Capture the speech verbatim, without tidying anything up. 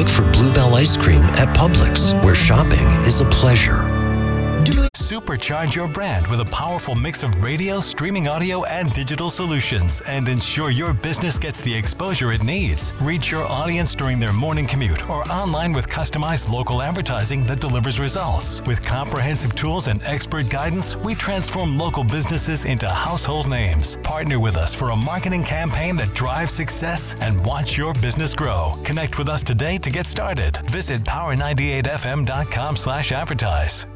look for Bluebell ice cream at Publix, where shopping is a pleasure. Supercharge your brand with a powerful mix of radio, streaming audio, and digital solutions, and ensure your business gets the exposure it needs. Reach your audience during their morning commute or online with customized local advertising that delivers results. With comprehensive tools and expert guidance, we transform local businesses into household names. Partner with us for a marketing campaign that drives success and watch your business grow. Connect with us today to get started. Visit power ninety-eight f m dot com slash advertise.